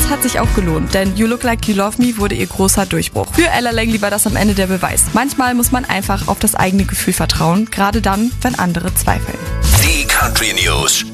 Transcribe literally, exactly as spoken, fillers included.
hat sich auch gelohnt, denn You Look Like You Love Me wurde ihr großer Durchbruch. Für Ella Langley war das am Ende der Beweis. Manchmal muss man einfach auf das eigene Gefühl vertrauen, gerade dann, wenn andere zweifeln. Die Country News.